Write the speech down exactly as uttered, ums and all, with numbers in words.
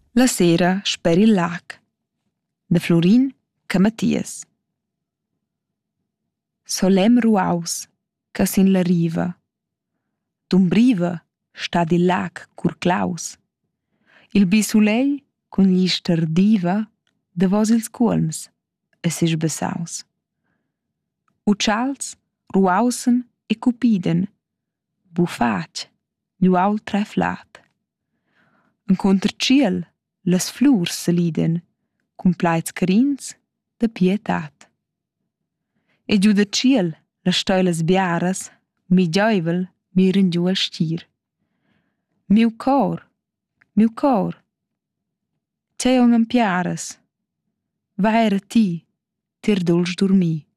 La sera sper il lag da Florin Camattias. Solem ruaus ca sin la riva, d'umbriva stad il lag cur claus. Il bisulei cun gl'is tardiva davos ils cuolms e sesch bessaus. Utschals ruausen e cupiden, bufatg, gl'uaul treflat. Encunter tschiel las flurs saliden, cun plaids carins da pietat. E giu da tschiel las stoilas biaras, mi giöivel miran giu al stir. Miu cor, miu cor, tgei aunc empiaras? Va era ti, tier dulsch durmir.